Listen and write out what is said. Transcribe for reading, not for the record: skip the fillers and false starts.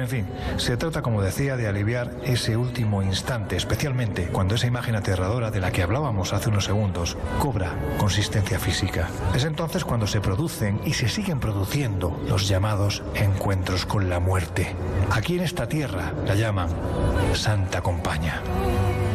En fin, se trata, como decía, de aliviar ese último instante, especialmente cuando esa imagen aterradora de la que hablábamos hace unos segundos cobra consistencia física. Es entonces cuando se producen y se siguen produciendo los llamados encuentros con la muerte. Aquí en esta tierra la llaman Santa Compaña.